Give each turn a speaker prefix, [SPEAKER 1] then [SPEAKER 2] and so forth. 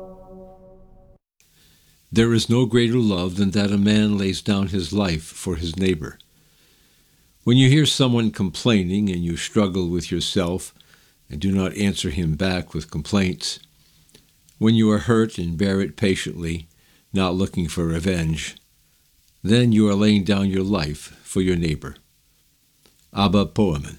[SPEAKER 1] There is no greater love than that a man lays down his life for his neighbor. When you hear someone complaining and you struggle with yourself and do not answer him back with complaints, when you are hurt and bear it patiently, not looking for revenge, then you are laying down your life for your neighbor. Abba Poemen.